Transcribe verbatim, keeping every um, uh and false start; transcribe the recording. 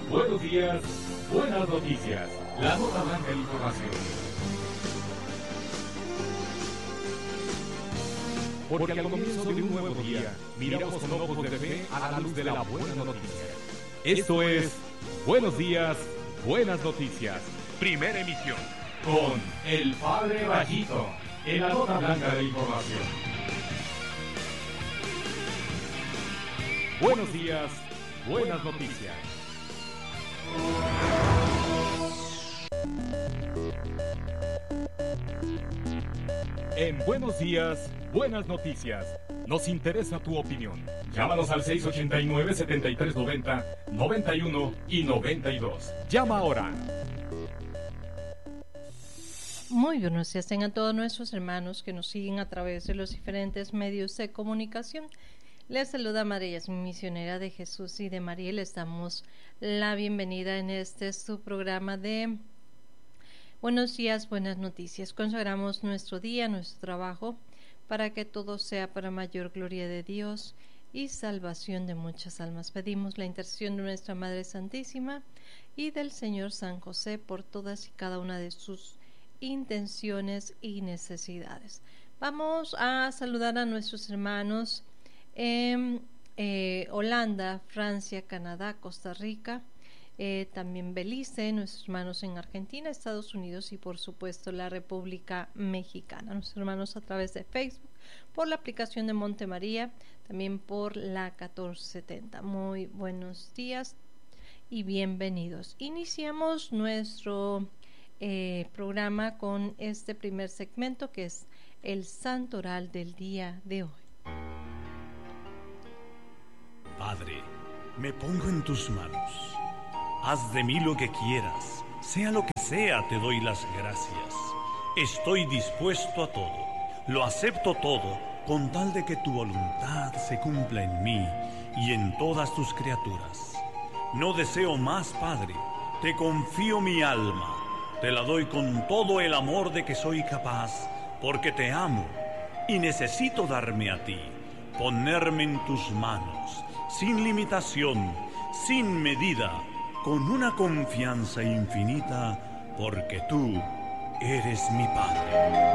Buenos días, buenas noticias. La nota blanca de información. Porque al comienzo de un nuevo día, miramos con ojos de fe a la luz de la buena noticia. Esto es Buenos días, buenas noticias. Primera emisión. Con el Padre Bajito, en la nota blanca de información. Buenos días, buenas noticias. En Buenos días, buenas noticias. Nos interesa tu opinión. Llámanos al seis ochenta y nueve, setenta y tres noventa, noventa y uno y noventa y dos. Llama ahora. Muy buenos días tengan todos nuestros hermanos que nos siguen a través de los diferentes medios de comunicación. Les saluda María Yasmín, misionera de Jesús y de María. Les damos la bienvenida en este su programa de Buenos días, buenas noticias. Consagramos nuestro día, nuestro trabajo, para que todo sea para mayor gloria de Dios y salvación de muchas almas. Pedimos la intercesión de nuestra Madre Santísima y del Señor San José por todas y cada una de sus intenciones y necesidades. Vamos a saludar a nuestros hermanos en eh, Holanda, Francia, Canadá, Costa Rica, eh, también Belice, nuestros hermanos en Argentina, Estados Unidos y por supuesto la República Mexicana. Nuestros hermanos a través de Facebook, por la aplicación de Monte María, también por la catorce setenta. Muy buenos días y bienvenidos. Iniciamos nuestro Eh, programa con este primer segmento que es el Santo Oral del día de hoy. Padre, me pongo en tus manos. Haz de mí lo que quieras, sea lo que sea, te doy las gracias. Estoy dispuesto a todo, lo acepto todo, con tal de que tu voluntad se cumpla en mí y en todas tus criaturas. No deseo más, Padre, te confío mi alma. Te la doy con todo el amor de que soy capaz, porque te amo y necesito darme a ti, ponerme en tus manos, sin limitación, sin medida, con una confianza infinita, porque tú eres mi Padre.